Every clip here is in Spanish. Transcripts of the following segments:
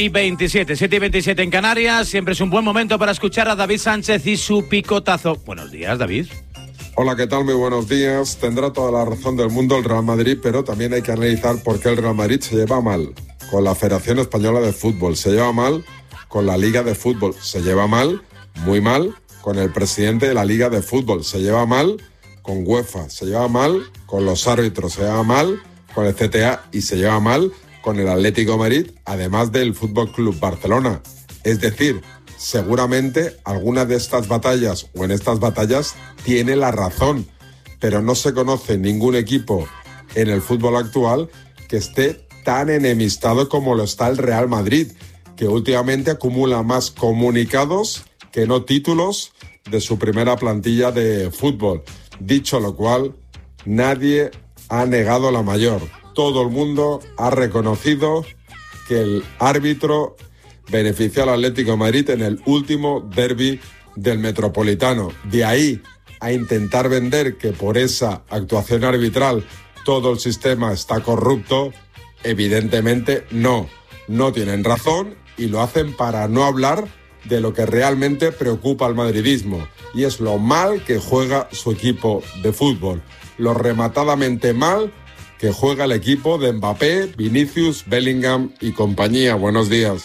7:27, 7:27 en Canarias. Siempre es un buen momento para escuchar a David Sánchez y su picotazo. Buenos días, David. Hola, ¿qué tal? Muy buenos días. Tendrá toda la razón del mundo el Real Madrid, pero también hay que analizar por qué el Real Madrid se lleva mal con la Federación Española de Fútbol, se lleva mal con la Liga de Fútbol, se lleva mal, muy mal, con el presidente de la Liga de Fútbol, se lleva mal con UEFA, se lleva mal con los árbitros, se lleva mal con el CTA y se lleva mal con el Atlético de Madrid, además del Fútbol Club Barcelona. Es decir, seguramente alguna de estas batallas o en estas batallas tiene la razón, pero no se conoce ningún equipo en el fútbol actual que esté tan enemistado como lo está el Real Madrid, que últimamente acumula más comunicados que no títulos de su primera plantilla de fútbol. Dicho lo cual, nadie ha negado la mayor. Todo el mundo ha reconocido que el árbitro benefició al Atlético de Madrid en el último derbi del Metropolitano. De ahí a intentar vender que por esa actuación arbitral todo el sistema está corrupto, evidentemente no tienen razón y lo hacen para no hablar de lo que realmente preocupa al madridismo, y es lo mal que juega su equipo de fútbol, lo rematadamente mal que juega el equipo de Mbappé, Vinicius, Bellingham y compañía. Buenos días.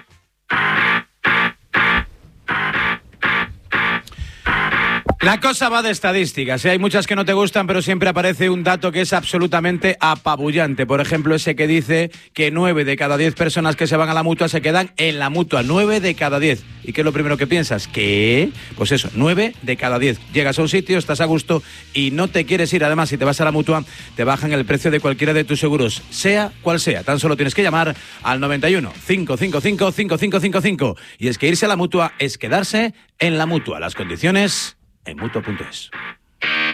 La cosa va de estadísticas, ¿eh? Hay muchas que no te gustan, pero siempre aparece un dato que es absolutamente apabullante. Por ejemplo, ese que dice que 9 de cada 10 personas que se van a la Mutua se quedan en la Mutua. 9 de cada 10. ¿Y qué es lo primero que piensas? ¿Qué? Pues eso, 9 de cada 10. Llegas a un sitio, estás a gusto y no te quieres ir. Además, si te vas a la Mutua, te bajan el precio de cualquiera de tus seguros, sea cual sea. Tan solo tienes que llamar al 91 555 5555. Y es que irse a la Mutua es quedarse en la Mutua. Las condiciones en Mutua.es.